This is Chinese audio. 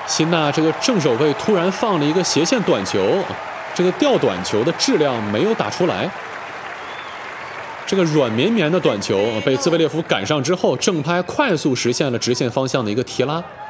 辛纳这个正手背突然放了一个斜线短球，这个吊短球的质量没有打出来。这个软绵绵的短球被兹维列夫赶上之后，正拍快速实现了直线方向的一个提拉。